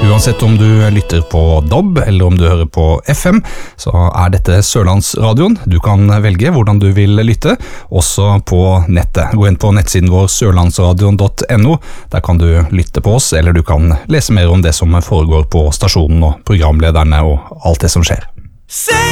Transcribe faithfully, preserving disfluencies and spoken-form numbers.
Uansett om du lytter på D A B eller om du hører på F M, så er dette Sørlandsradioen. Du kan velge hvordan du vil lytte, også på nettet. Gå inn på nettsiden vår sørlandsradion punktum no. Der kan du lytte på oss, eller du kan lese mer om det som foregår på stasjonen og programlederne og alt det som skjer.